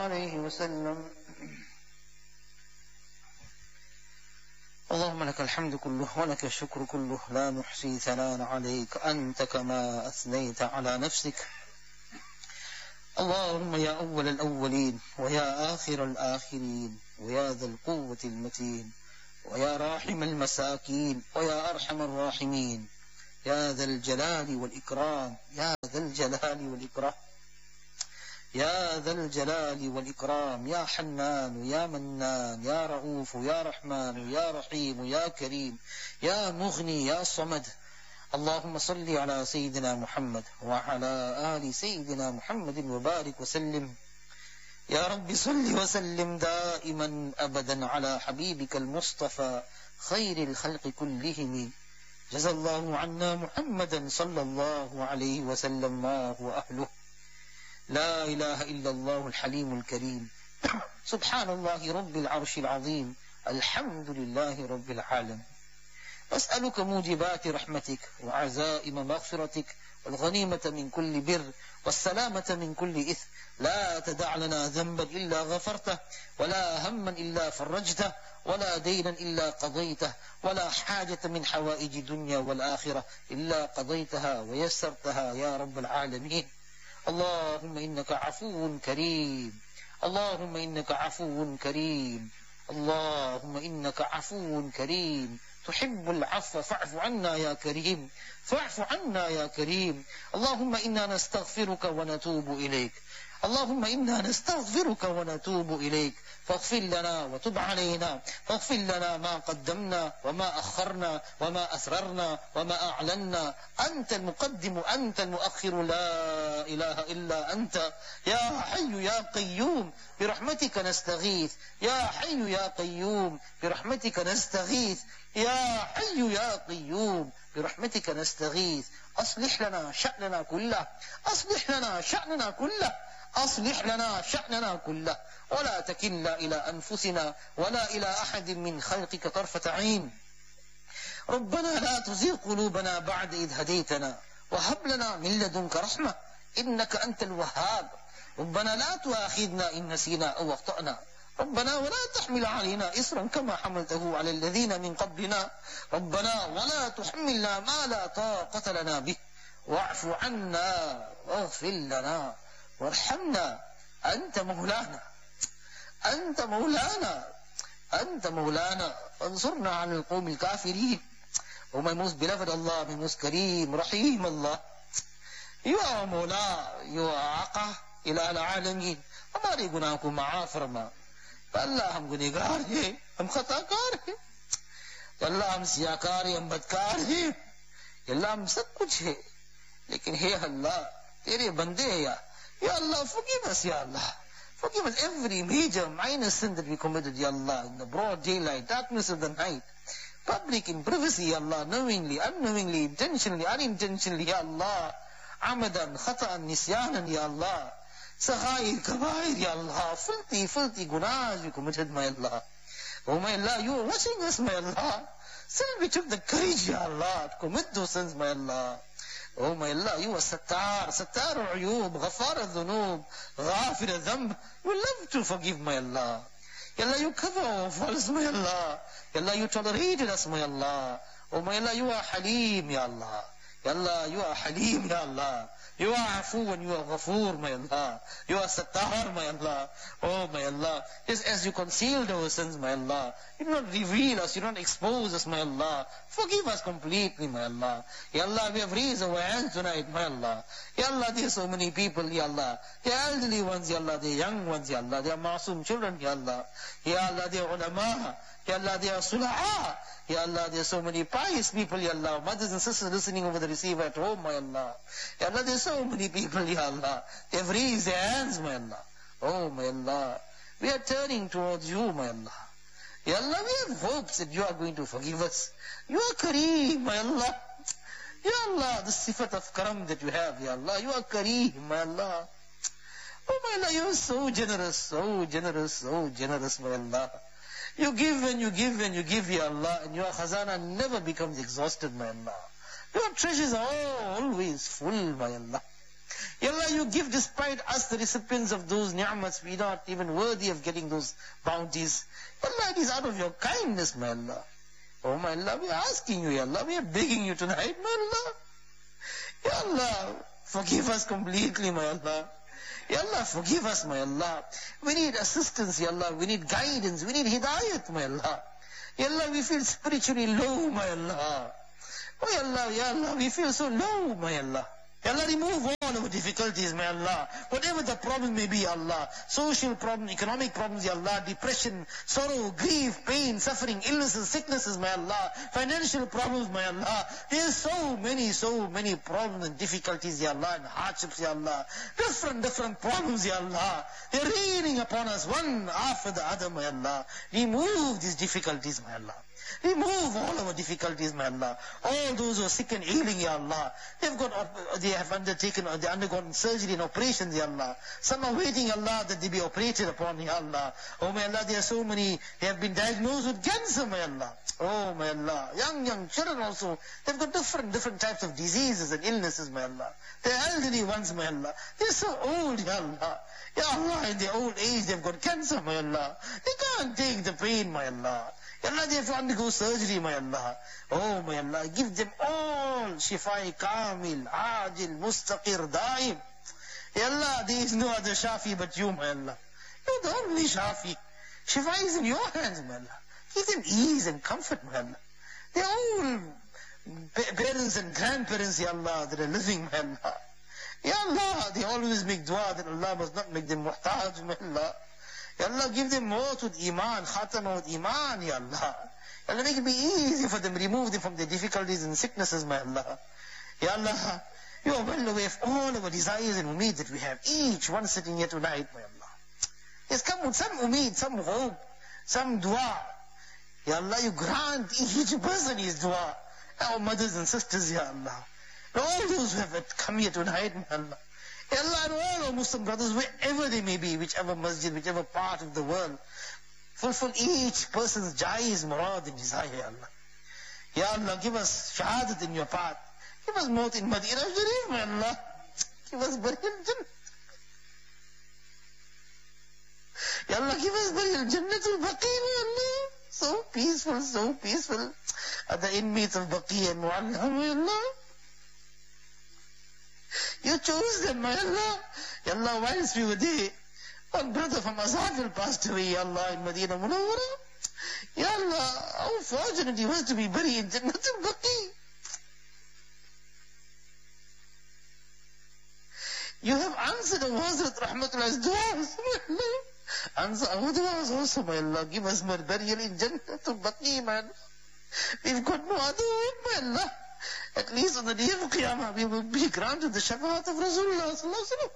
عليه وسلم. اللهم لك الحمد كله ولك الشكر كله، لا نحصي ثناء عليك أنت كما أثنيت على نفسك. اللهم يا أول الأولين ويا آخر الآخرين ويا ذا القوة المتين ويا راحم المساكين ويا أرحم الراحمين، يا ذا الجلال والإكرام، يا ذا الجلال والإكرام، يا ذا الجلال والإكرام، يا حنان يا منان يا رؤوف يا رحمن يا رحيم يا كريم يا مغني يا صمد. اللهم صل على سيدنا محمد وعلى آل سيدنا محمد وبارك وسلم. يا رب صل وسلم دائما أبدا على حبيبك المصطفى خير الخلق كلهم. جزى الله عنا محمدا صلى الله عليه وسلم ما هو أهله. لا إله إلا الله الحليم الكريم، سبحان الله رب العرش العظيم، الحمد لله رب العالمين. أسألك موجبات رحمتك وعزائم مغفرتك والغنيمة من كل بر والسلامة من كل إثم. لا تدع لنا ذنبا إلا غفرته، ولا هما إلا فرجته، ولا دينا إلا قضيته، ولا حاجة من حوائج الدنيا والآخرة إلا قضيتها ويسرتها يا رب العالمين. اللهم إنك عفو كريم، اللهم إنك عفو كريم، اللهم إنك عفو كريم، تحب العفو فاعف عنا يا كريم، فاعف عنا يا كريم. اللهم إنا نستغفرك ونتوب إليك، اللهم إنا نستغفرك ونتوب إليك، فاغفر لنا وتب علينا، فاغفر لنا ما قدمنا وما أخرنا وما أسررنا وما أعلنا. أنت المقدم أنت المؤخر، لا إله إلا أنت. يا حي يا قيوم برحمتك نستغيث، يا حي يا قيوم برحمتك نستغيث، يا حي يا قيوم برحمتك نستغيث. أصلح لنا شأننا كله، أصلح لنا شأننا كله، أصلح لنا شأننا كله، ولا تكلنا إلى أنفسنا ولا إلى أحد من خلقك طرفة عين. ربنا لا تزغ قلوبنا بعد إذ هديتنا وهب لنا من لدنك رحمة إنك أنت الوهاب. ربنا لا تؤاخذنا إن نسينا أو أخطأنا، ربنا ولا تحمل علينا إصرا كما حملته على الذين من قبلنا، ربنا ولا تحملنا ما لا طاقة لنا به، واعف عنا واغفر لنا وارحمنا. أنت مولانا، أنت مولانا، أنت مولانا، فانصرنا على القوم الكافرين. Oh my most beloved Allah, my most Kareem, Rahim Allah, you are Mawla, you are Aqa, Ilah al-Alamin. हमारे गुनाह को माफ फरमा। अल्लाह हम गुनहगार हैं, हम खताकार हैं, अल्लाह हम सियाकार हैं, हम बदकार हैं, अल्लाह हम सब कुछ है, लेकिन हे अल्लाह तेरे बंदे हैं या अल्लाह, forgive us ya Allah, forgive us every major minor sin that we committed ya Allah, in the broad daylight, darkness of the night, public in privacy ya Allah, knowingly, unknowingly, intentionally, unintentionally ya Allah, amadan, khata'an, nisyanan ya Allah, Saghair, Kabair, Ya Allah, filthy gunas we committed, my Allah. Oh my Allah, you are watching us, my Allah. Still we took the courage, Ya Allah, to commit those sins, my Allah. Oh my Allah, you are Sattar al-Uyub, Ghafar al-Dhunub, Ghafir al-Dhanb. You love to forgive, my Allah. Ya Allah, you cover our faults, my Allah. Ya Allah, you tolerated us, my Allah. Oh my Allah, you are Halim, Ya Allah. Ya Allah, you are Halim, Ya Allah. You are Afu and you are Ghafoor, my Allah. You are Sattar, my Allah. Oh, my Allah. Just as you concealed our sins, my Allah, you do not reveal us, you do not expose us, my Allah. Forgive us completely, my Allah. Ya Allah, we have raised our hands tonight, my Allah. Ya Allah, there are so many people, Ya Allah. They are elderly ones, Ya Allah. They are young ones, Ya Allah. They are masoom children, Ya Allah. Ya Allah, they are ulama. Ya Allah, they are sula'a. Ya Allah, there are so many pious people, Ya Allah, mothers and sisters listening over the receiver at home, my Allah. Ya Allah, there are so many people, Ya Allah, they have raised their hands, my Allah. Oh, my Allah, we are turning towards you, my Allah. Ya Allah, we have hopes that you are going to forgive us. You are Kareem, my Allah. Ya Allah, the sifat of karam that you have, Ya Allah, you are Kareem, my Allah. Oh, my Allah, you are so generous, so generous, so generous, my Allah. You give and you give and you give, Ya Allah, and your khazana never becomes exhausted, my Allah. Your treasures are always full, my Allah. Ya Allah, you give despite us, the recipients of those ni'mats, we not even worthy of getting those bounties. Ya Allah, it is out of your kindness, my Allah. Oh my Allah, we are asking you, Ya Allah, we are begging you tonight, my Allah. Ya Allah, forgive us completely, my Allah. Ya Allah, forgive us, my Allah. We need assistance, Ya Allah. We need guidance. We need hidayat, my Allah. Ya Allah, we feel spiritually low, my Allah. Oh, Ya Allah, we feel so low, my Allah. Ya Allah, remove all our difficulties, my Allah. Whatever the problem may be, Allah. Social problem, economic problems, Ya Allah. Depression, sorrow, grief, pain, suffering, illnesses, sicknesses, my Allah. Financial problems, my Allah. There's so many problems and difficulties, Ya Allah, and hardships, Ya Allah. Different problems, Ya Allah. They're raining upon us one after the other, my Allah. Remove these difficulties, my Allah. Remove all our difficulties, my Allah. All those who are sick and ailing, Ya Allah. They have undergone surgery and operations, Ya Allah. Some are waiting, Allah, that they be operated upon, Ya Allah. Oh, my Allah, there are so many, they have been diagnosed with cancer, my Allah. Oh, my Allah. Young children also, they've got different types of diseases and illnesses, my Allah. The elderly ones, my Allah. They're so old, Ya Allah. Ya Allah, in their old age, they've got cancer, my Allah. They can't take the pain, my Allah. Ya Allah, they have to undergo surgery, my Allah. Oh, my Allah, give them all shifai kamil, ajil, mustaqir, daim. Ya Allah, there is no other shafi but you, my Allah. You're the only shafi. Shifa is in your hands, my Allah. Give them ease and comfort, my Allah. They're all parents and grandparents, Ya Allah, that are living, my Allah. Ya Allah, they always make dua that Allah must not make them muhtaj, my Allah. Ya Allah, give them maut with iman, khatama with iman, Ya Allah. Ya Allah, make it be easy for them, remove them from their difficulties and sicknesses, my Allah. Ya Allah, you are well aware of all our desires and umeed that we have, each one sitting here tonight, my Allah. Yes, come with some umeed, some hope, some dua. Ya Allah, you grant each person his dua. Our mothers and sisters, Ya Allah. And all those who have come here tonight, my Allah. Ya Allah, and all our Muslim brothers, wherever they may be, whichever masjid, whichever part of the world, fulfill each person's jaiz, murad, and desire, Ya Allah. Ya Allah, give us shahadat in your path. Give us maut in Madinah Sharif, my Allah. Give us burial Jannah. Ya Allah, give us burial Jannatul Baqi, my Allah. So peaceful. At the inmates of Baqi and Mu'alla, my Allah. You chose them, my Allah. Ya Allah, whilst we were there, one brother from Azafil passed away, Ya Allah, in Medina Munawwara. Ya Allah, how fortunate he was to be buried in Jannatul Baqi. You have answered our Hazrat Rahmatullah's du'as, my Allah. Answer our du'as also, my Allah. Give us more burial in Jannatul Baqi, man. We've got no other hope, my Allah. At least on the day of Qiyamah, we will be granted the shafaat of Rasulullah sallallahu alaihi wasallam.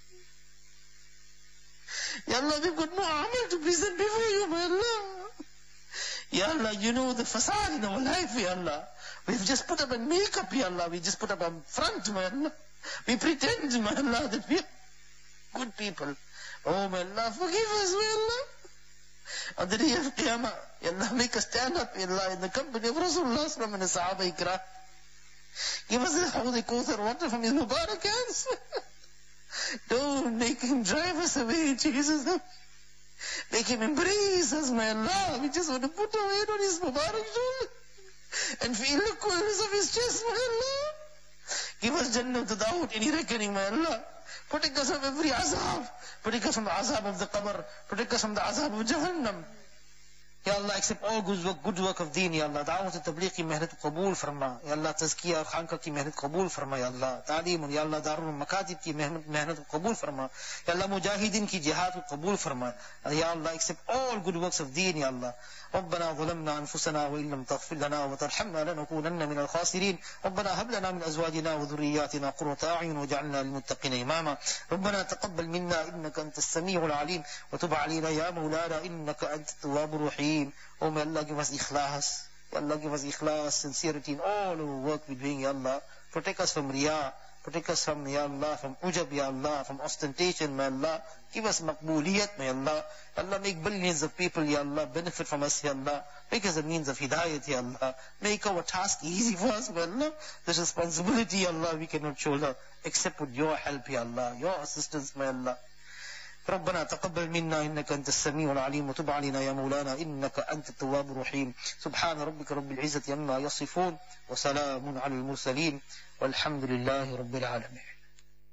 Ya Allah, we've got no amal to present before you, my Allah. Ya Allah, you know the facade in our life, Ya Allah. We've just put up a makeup, Ya Allah. We just put up a front, my Allah. We pretend, my Allah, that we are good people. Oh, my Allah, forgive us, my Allah. On the day of Qiyamah, Ya Allah, make us stand up, Ya Allah, in the company of Rasulullah sallallahu alaihi wasallam and the Sahaba Ikram. Give us the Hawd al-Kawthar water from his Mubarak hands. Don't make him drive us away, Jesus. Make him embrace us, my Allah. We just want to put our head on his Mubarak shoulder and feel the coolness of his chest, my Allah. Give us Jannah without any reckoning, my Allah. Protect us from every azab. Protect us from the azab of the qabr. Protect us from the azab of Jahannam. Ya Allah, accept all good work of deen, Ya Allah. Da'wat al-tabligh ki mehnat qabool farma. Ya Allah, tazkiyah aur khanqa ki mehnat qabool farma, Ya Allah. Ta'aleem, Ya Allah, darul makatib ki mehnat qabool farma. Ya Allah, mujahidin ki jihad qabool farma. Ya Allah, accept all good works of deen, Ya Allah. ربنا ظلمنا أنفسنا وإن لم تغفر لنا وترحمنا لنكونن من الخاسرين ربنا هب لنا من أزواجنا وذرياتنا قرة أعين واجعلنا للمتقين إماما ربنا تقبل منا إنك أنت السميع العليم وتب علينا يا مولانا إنك أنت التواب الرحيم. Oh, may Allah give us ikhlas. Ya Allah, give us ikhlas, sincerity in all our work we're doing, Ya Allah. Protect us from riyah. Protect us from, Ya Allah, from ujab, Ya Allah, from ostentation, Ya Allah. Give us maqbooliyat, Ya Allah. Allah, make billions of people, Ya Allah, benefit from us, Ya Allah. Make us a means of hidayat, Ya Allah. Make our task easy for us, Ya Allah. This responsibility, Ya Allah, we cannot shoulder except with your help, Ya Allah, your assistance, Ya Allah. ربنا تقبل منا إنك أنت السميع العليم وتب علينا يا مولانا إنك أنت التواب الرحيم سبحان ربك رب العزة عما يصفون وسلام على المرسلين والحمد لله رب العالمين.